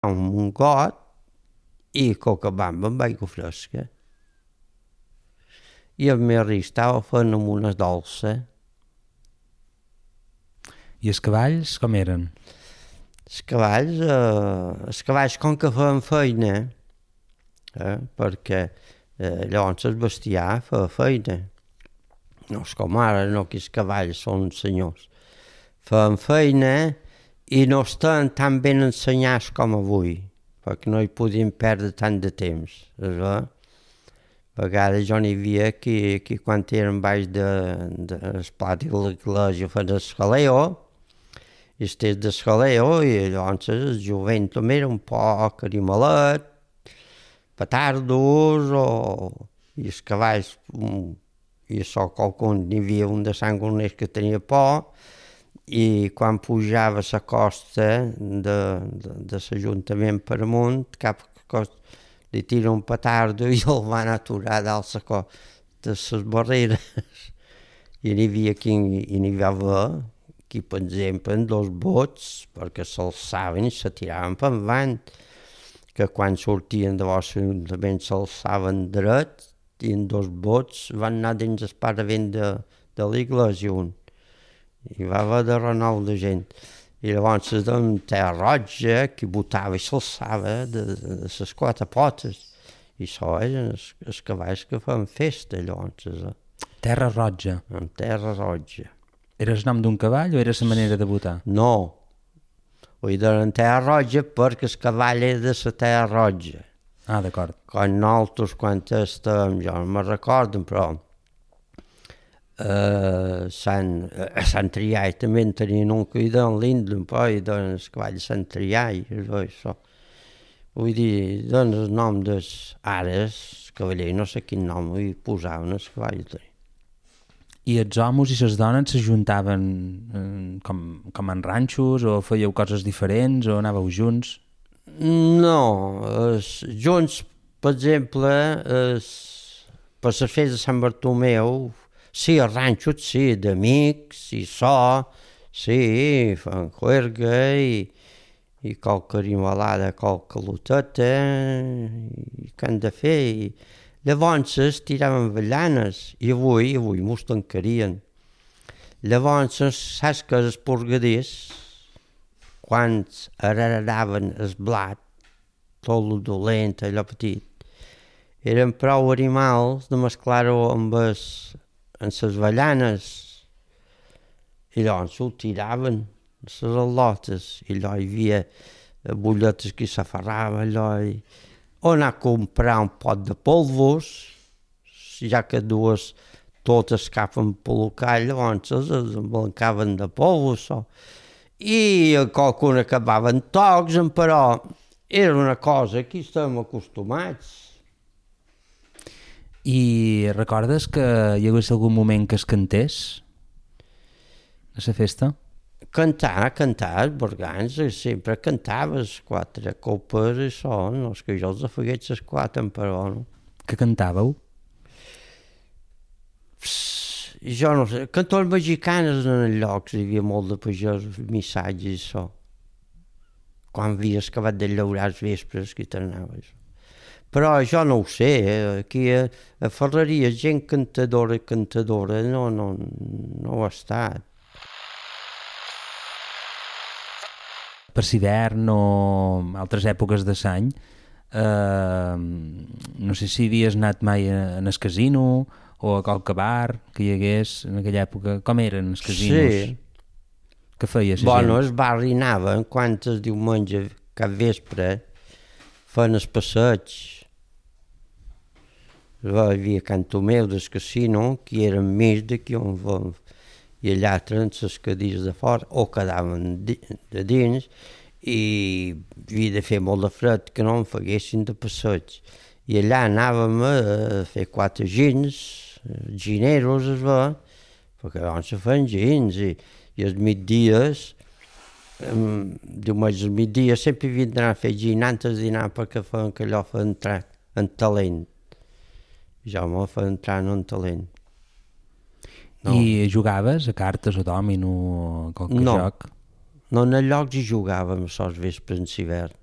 un got i cocabamba amb aigua fresca. I el meu ric estava fent amb una dolça. I els cavalls com eren? Els cavalls com que feien feina, perquè llavors el bestiar feia feina. No és com ara, no, que els cavalls són senyors. Feien feina i no estaven tan ben ensenyats com avui, perquè no hi podien perdre tant de temps. A vegades jo n'hi havia que quan eren baix del pati de l'església feien escaleo, i estès d'escaleo, i llavors el jovent també era un poc animalet, petardos, i els cavalls, i això qualcun, n'hi havia un de Sant Gorners que tenia por, i quan pujava a la costa de l'Ajuntament per amunt, cap costa, li tira un petardo i el van aturar dalt de les barreres. I n'hi havia qui, per exemple, en 2 bots, perquè s'alçaven i se tiraven per avant, que quan sortien de l'Ajuntament s'alçaven dret i en 2 bots van anar dins el paravent de l'església un. I va haver de renou de gent. I llavors en Terra Roja, que botava i s'alçava de les 4 potes. I això eren els cavalls que feien festa, llavors. Terra Roja. En Terra Roja. Era el nom d'un cavall o era la manera de votar? No. Vull dir, en Terra Roja perquè el cavall era de la Terra Roja. Ah, d'acord. Quan nosaltres, quan estàvem, jo no me'n recordo, però a Sant Triai també en tenien un que hi donen l'Indre, i donen el cavall de Sant Triai, això. Vull dir, donen el nom dels ares, cavaller, no sé quin nom hi posaven el cavall. I els homes i les dones s'ajuntaven com en ranxos o fèieu coses diferents o anàveu junts? No, junts, per exemple, per les fes de Sant Bartomeu, sí, els ranxos, sí, d'amics, i sí, fan juerga, i qualque animalada, qualque loteta, i què han de fer, i llavors tiraven avellanes, i avui mos tancarien. Llavors, saps que els porgaders, quan arreraven el blat, tot lo dolent, allò petit, eren prou animals de mesclar-ho amb les avellanes, i llavors ho tiraven, les al·lotes, i allò hi havia bolletes que s'aferraven, allò, o anar a comprar un pot de polvos, ja que dues totes cap en pel·lucall, llavors els emblancaven de polvos, i qualcuna acabaven tocs, però era una cosa que hi estàvem acostumats. I recordes que hi hagués algun moment que es cantés a la festa? Cantar, els bergants, sempre cantaves 4 copes i això, no és que jo els afegués les 4, però no. Què cantàveu? Jo no sé, cantors mexicanes en els llocs, hi havia molt de pagesos, missatges i això. Quan havies acabat de llaurar els vespres, que t'anaves. Però jo no ho sé, aquí a Ferreria gent cantadora no ho ha estat. Per l'hivern o altres èpoques de l'any, no sé si havies anat mai en el casino o a qualque bar que hi hagués en aquella època. Com eren els casinos? Sí. Què feia la gent? Bueno, el barri anaven quan el diumenge, cap vespre, feien el passeig. Hi havia Cantomeu del casino, que eren més d'aquí on vam, i allà treien les cadires de fora o quedaven de dins, i havia de fer molt de fred que no en feguessin de passeig. I allà anàvem a fer 4 gins, gineros, perquè llavors se feien gins, i els migdies, diumenge al migdia sempre havien d'anar a fer gin antes de dinar perquè feien que allò feia entrar en talent. Jo me'l feia entrar en talent. No. I jugaves a cartes o dòmino o qualque joc? No, en els llocs hi jugàvem els vespres en l'hivern.